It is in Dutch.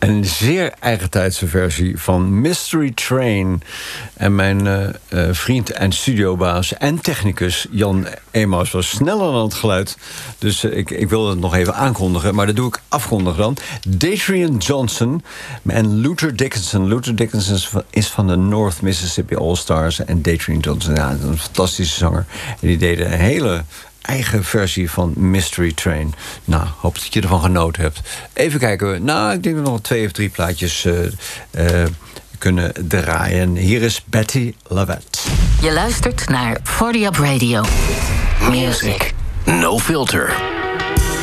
Een zeer eigentijdse versie van Mystery Train. En mijn vriend en studiobaas en technicus Jan Emaus was sneller dan het geluid. Dus ik wilde het nog even aankondigen, maar dat doe ik afkondigen dan. Datrian Johnson en Luther Dickinson. Luther Dickinson is van de North Mississippi All-Stars. En Datrian Johnson, ja, een fantastische zanger. En die deden een hele eigen versie van Mystery Train. Nou, hoop dat je ervan genoten hebt. Even kijken. Nou, ik denk dat we nog 2 of 3 plaatjes kunnen draaien. Hier is Betty Lavette. Je luistert naar 40 Up Radio. Music. No filter.